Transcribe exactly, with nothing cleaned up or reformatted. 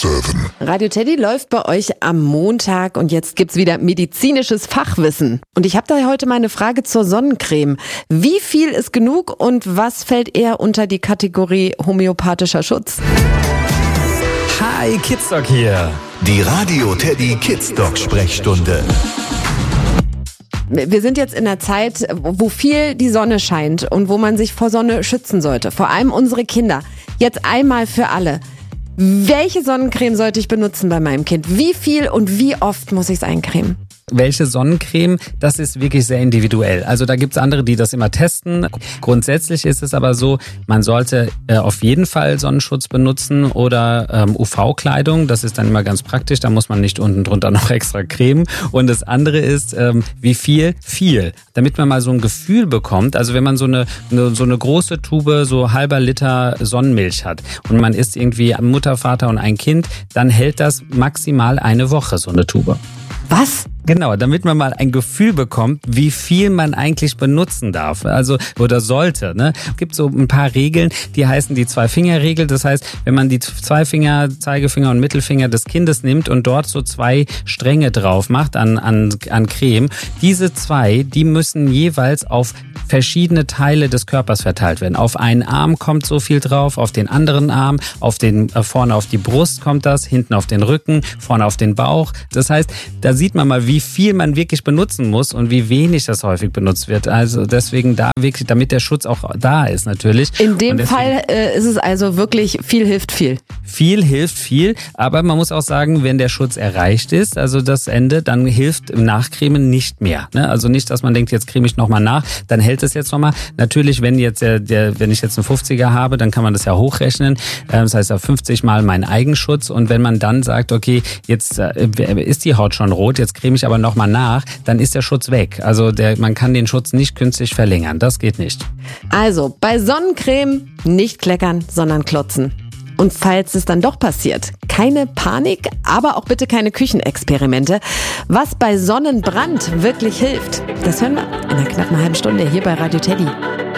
sieben. Radio Teddy läuft bei euch am Montag und jetzt gibt's wieder medizinisches Fachwissen. Und ich habe da heute mal eine Frage zur Sonnencreme. Wie viel ist genug und was fällt eher unter die Kategorie homöopathischer Schutz? Hi, Kidsdoc hier. Die Radio Teddy Kidsdoc Sprechstunde. Wir sind jetzt in einer Zeit, wo viel die Sonne scheint und wo man sich vor Sonne schützen sollte. Vor allem unsere Kinder. Jetzt einmal für alle. Welche Sonnencreme sollte ich benutzen bei meinem Kind? Wie viel und wie oft muss ich es eincremen? Welche Sonnencreme, das ist wirklich sehr individuell. Also da gibt's andere, die das immer testen. Grundsätzlich ist es aber so, man sollte äh, auf jeden Fall Sonnenschutz benutzen oder ähm, U V-Kleidung. Das ist dann immer ganz praktisch, da muss man nicht unten drunter noch extra cremen. Und das andere ist, ähm, wie viel? Viel. Damit man mal so ein Gefühl bekommt, also wenn man so eine, eine so eine große Tube, so halber Liter Sonnenmilch hat und man ist irgendwie Mutter, Vater und ein Kind, dann hält das maximal eine Woche, so eine Tube. Was? Genau, damit man mal ein Gefühl bekommt, wie viel man eigentlich benutzen darf, also oder sollte. Ne? Es gibt so ein paar Regeln, die heißen die Zwei-Finger-Regel. Das heißt, wenn man die zwei Finger, Zeigefinger und Mittelfinger des Kindes nimmt und dort so zwei Stränge drauf macht an, an, an Creme, diese zwei, die müssen jeweils auf verschiedene Teile des Körpers verteilt werden. Auf einen Arm kommt so viel drauf, auf den anderen Arm, auf den äh, vorne auf die Brust kommt das, hinten auf den Rücken, vorne auf den Bauch. Das heißt, da sieht man mal, wie viel man wirklich benutzen muss und wie wenig das häufig benutzt wird. Also deswegen da wirklich, damit der Schutz auch da ist natürlich. In dem Fall äh, ist es also wirklich viel hilft viel. Viel hilft viel, aber man muss auch sagen, wenn der Schutz erreicht ist, also das Ende, dann hilft im Nachcremen nicht mehr. Ne? Also nicht, dass man denkt, jetzt creme ich nochmal nach, dann hält es jetzt nochmal. Natürlich, wenn jetzt der, der, wenn ich jetzt einen fünfziger habe, dann kann man das ja hochrechnen. Das heißt ja fünfzig Mal mein Eigenschutz. Und wenn man dann sagt, okay, jetzt ist die Haut schon rot, jetzt creme ich aber nochmal nach, dann ist der Schutz weg. Also der, man kann den Schutz nicht künstlich verlängern. Das geht nicht. Also bei Sonnencreme nicht kleckern, sondern klotzen. Und falls es dann doch passiert, keine Panik, aber auch bitte keine Küchenexperimente. Was bei Sonnenbrand wirklich hilft, das hören wir in einer knappen halben Stunde hier bei Radio Teddy.